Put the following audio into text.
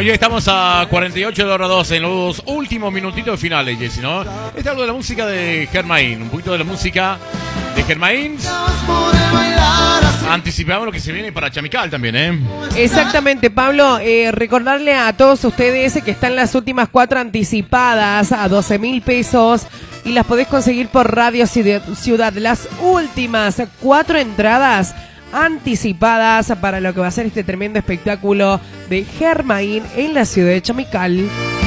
Bueno, ya estamos a 48 de la hora 12, en los últimos minutitos finales, Jessy, ¿no? Este es algo de la música de Germain, un poquito de la música de Germain. Anticipamos lo que se viene para Chamical también, ¿eh? Exactamente, Pablo. Recordarle a todos ustedes que están las últimas 4 anticipadas a 12.000 pesos y las podés conseguir por Radio Ciudad. Las últimas 4 entradas anticipadas para lo que va a ser este tremendo espectáculo de Germain en la ciudad de Chamical.